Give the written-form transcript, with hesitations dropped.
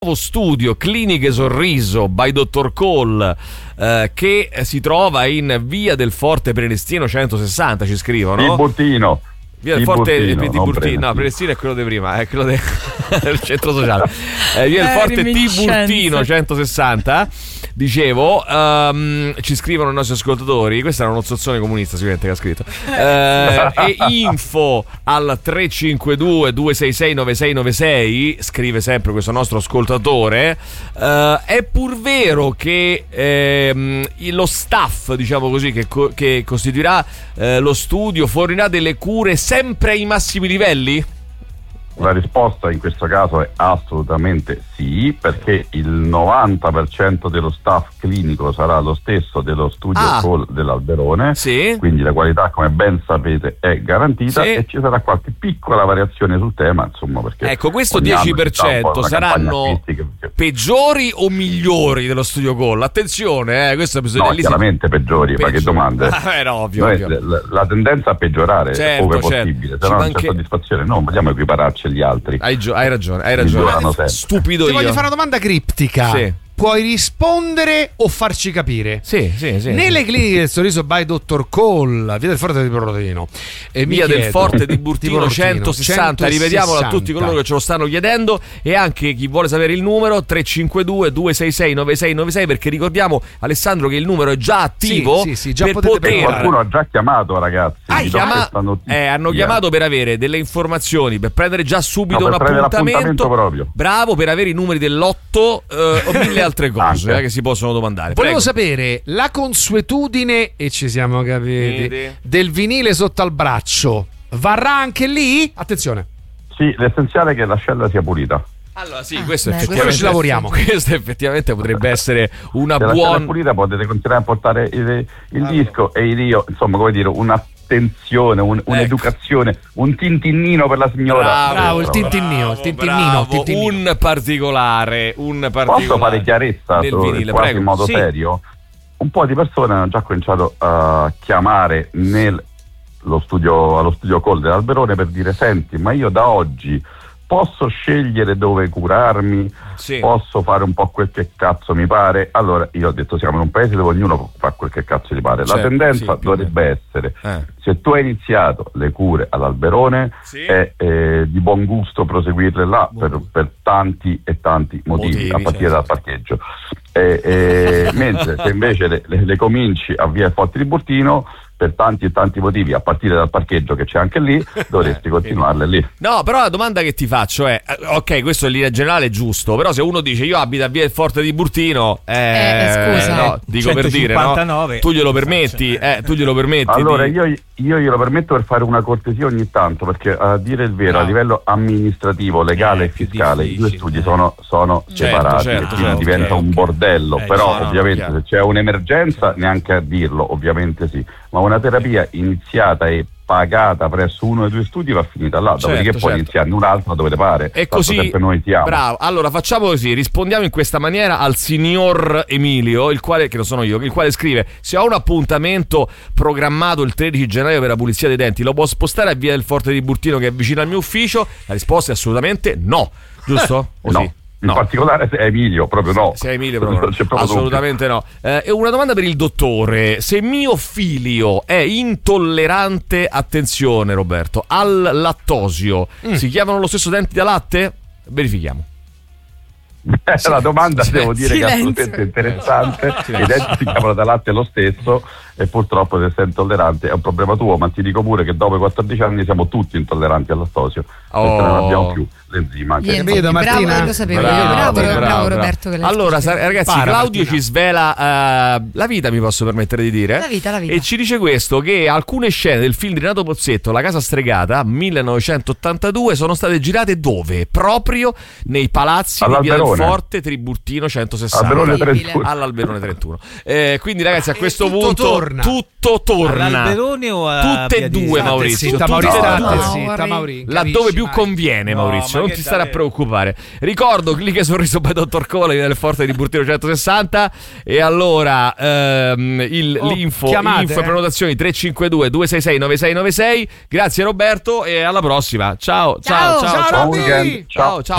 studio Cliniche Sorriso by Dr. Cole, che si trova in via del Forte Prenestino 160, ci scrivono. Tiburtino. Via del Forte Tiburtino, no, Prenestino è quello di prima, è quello del centro sociale. Via del Forte Tiburtino 160. Dicevo, ci scrivono i nostri ascoltatori, questo era uno zozzone comunista sicuramente che ha scritto, e info al 352 266 9696, scrive sempre questo nostro ascoltatore. È pur vero che lo staff, diciamo così, che costituirà lo studio fornirà delle cure sempre ai massimi livelli? La risposta in questo caso è assolutamente sì, perché il 90% dello staff clinico sarà lo stesso dello studio Cole dell'Alberone, sì. Quindi la qualità, come ben sapete, è garantita, sì. E ci sarà qualche piccola variazione sul tema, insomma, perché ecco, questo 10% saranno peggiori o migliori dello studio Cole? Attenzione, questo bisogna chiaramente peggiori, ma che domande? Era ovvio. La tendenza a peggiorare, certo, ove possibile, se no non c'è soddisfazione, non vogliamo equipararci agli altri. Hai ragione. Stupido. Ti voglio fare una domanda criptica. Sì. Puoi rispondere o farci capire? Sì. Nelle cliniche del sorriso by Dr. Cole, via del Forte di Borrotino, via del Forte di Burtino 160, rivediamolo a tutti coloro che ce lo stanno chiedendo, e anche chi vuole sapere il numero 352 266 9696, perché ricordiamo, Alessandro, che il numero è già attivo. Sì, già per poter. Qualcuno ha già chiamato, ragazzi. Hanno chiamato per avere delle informazioni, per prendere già subito un appuntamento proprio. Bravo, per avere i numeri dell'otto o mille altre cose che si possono domandare. Volevo sapere la consuetudine, e ci siamo capiti, del vinile sotto al braccio varrà anche lì? Attenzione. Sì, l'essenziale è che l'ascella sia pulita. Allora sì, questo effettivamente ci lavoriamo. Questo effettivamente potrebbe essere una buona. buona. Se pulita potete continuare a portare il disco e il io, insomma, come dire, un'attenzione, un'educazione, un tintinnino per la signora. Bravo, il tintinnino. Un particolare. Posso fare chiarezza in modo serio? Un po' di persone hanno già cominciato a chiamare allo studio Cole dell'Alberone per dire: senti, ma io da oggi posso scegliere dove curarmi, posso fare un po' quel che cazzo mi pare. Allora io ho detto, siamo in un paese dove ognuno fa quel che cazzo gli pare. La tendenza dovrebbe essere, se tu hai iniziato le cure all'Alberone, è di buon gusto proseguirle là per tanti e tanti motivi, a partire dal parcheggio. Mentre se invece le cominci a via Forte di Burtino, per tanti e tanti motivi, a partire dal parcheggio che c'è anche lì, dovresti continuarle lì. No, però la domanda che ti faccio è: ok, questo in linea generale è giusto, però se uno dice io abito a via del Forte di Burtino, scusa, no, dico 159, per dire, no? Tu glielo permetti? Tu glielo permetti? Allora io glielo permetto per fare una cortesia ogni tanto, perché a dire il vero, a livello amministrativo, legale e fiscale, i due studi sono separati, e quindi diventa un bordello. Però ovviamente se c'è un'emergenza, neanche a dirlo, ovviamente sì, ma una terapia iniziata e pagata presso uno dei due studi va finita là, dopodiché puoi iniziare un'altra dove te pare. E così noi siamo. Bravo. Allora facciamo così, rispondiamo in questa maniera al signor Emilio, il quale, che lo sono io, il quale scrive: se ho un appuntamento programmato il 13 gennaio per la pulizia dei denti, lo può spostare a via del Forte di Burtino, che è vicino al mio ufficio? La risposta è assolutamente no, giusto? No. In particolare se è Emilio, proprio no. Se è Emilio, proprio no. Assolutamente no. E una domanda per il dottore: se mio figlio è intollerante, attenzione Roberto, al lattosio, si chiamano lo stesso denti da latte? Verifichiamo. La domanda devo dire che è assolutamente interessante. I denti si chiamano da latte lo stesso, e purtroppo se sei intollerante è un problema tuo, ma ti dico pure che dopo i 14 anni siamo tutti intolleranti al lattosio, perché non abbiamo più l'enzima. Bravo, lo sapevo. Bravo Roberto. Allora ragazzi, Claudio ci svela la vita, mi posso permettere di dire, la vita. E ci dice questo, che alcune scene del film di Renato Pozzetto, La casa stregata 1982, sono state girate dove? Proprio nei palazzi di via del Forte Tiburtino 160 all'Alberone 31. Quindi ragazzi, a questo punto tutto torna. All'Alberone o a tutte e due, Maurizio? Laddove più conviene, Maurizio, non ti stare a preoccupare. Ricordo Cliniche Sorriso by Dr. Cole del Forte di Burtino 160. E allora l'info e prenotazioni 352 266 9696. Grazie Roberto, e alla prossima. Ciao. Ciao.